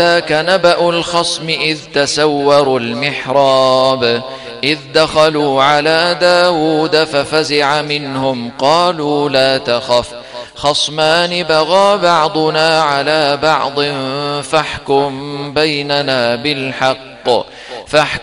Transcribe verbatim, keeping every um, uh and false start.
ذاك نبأ الخصم إذ تسوروا المحراب إذ دخلوا على داود ففزع منهم قالوا لا تخف خصمان بغى بعضنا على بعض فاحكم بيننا بالحق